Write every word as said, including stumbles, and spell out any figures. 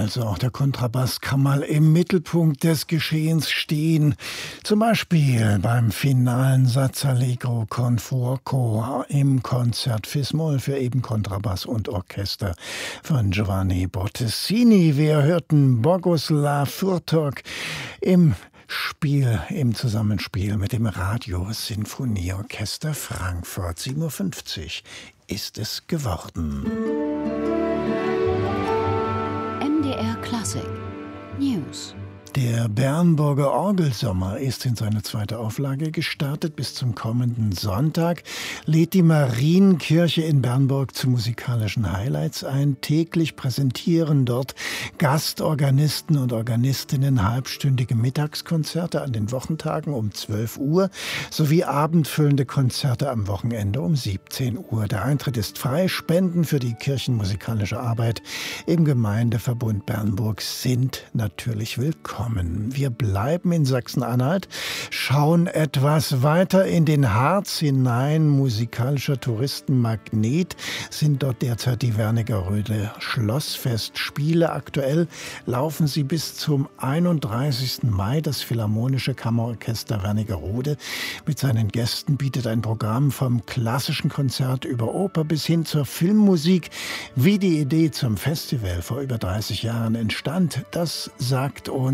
Also auch der Kontrabass kann mal im Mittelpunkt des Geschehens stehen. Zum Beispiel beim finalen Satz Allegro con fuoco im Konzert Fis-Moll für eben Kontrabass und Orchester von Giovanni Bottesini. Wir hörten Boguslav Furtok im Spiel, im Zusammenspiel mit dem Radio-Sinfonieorchester Frankfurt. sieben Uhr fünfzig ist es geworden. M D R Klassik News. Der Bernburger Orgelsommer ist in seine zweite Auflage gestartet. Bis zum kommenden Sonntag lädt die Marienkirche in Bernburg zu musikalischen Highlights ein. Täglich präsentieren dort Gastorganisten und Organistinnen halbstündige Mittagskonzerte an den Wochentagen um zwölf Uhr sowie abendfüllende Konzerte am Wochenende um siebzehn Uhr. Der Eintritt ist frei. Spenden für die kirchenmusikalische Arbeit im Gemeindeverbund Bernburg sind natürlich willkommen. Wir bleiben in Sachsen-Anhalt, schauen etwas weiter in den Harz hinein. Musikalischer Touristenmagnet sind dort derzeit die Wernigerode Schlossfestspiele. Aktuell laufen sie bis zum einunddreißigsten Mai. Das Philharmonische Kammerorchester Wernigerode mit seinen Gästen bietet ein Programm vom klassischen Konzert über Oper bis hin zur Filmmusik. Wie die Idee zum Festival vor über dreißig Jahren entstand, das sagt uns